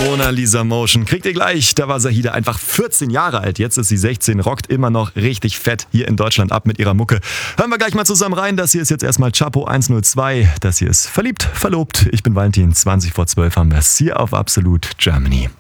Mona Lisa Motion. Kriegt ihr gleich. Da war Zahida einfach 14 Jahre alt. Jetzt ist sie 16, rockt immer noch richtig fett hier in Deutschland ab mit ihrer Mucke. Hören wir gleich mal zusammen rein. Das hier ist jetzt erstmal Chapo 102. Das hier ist Verliebt, Verlobt. Ich bin Valentin. 20 vor 12 haben wir es hier auf Absolut Germany.